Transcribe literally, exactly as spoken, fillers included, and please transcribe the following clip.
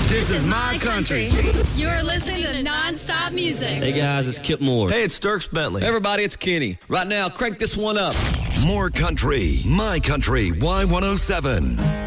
This is my country. You're listening to Non-Stop Music. Hey guys, it's Kip Moore. Hey, it's Sturks Bentley. Hey everybody, it's Kenny. Right now, crank this one up. More country. My Country Y one oh seven.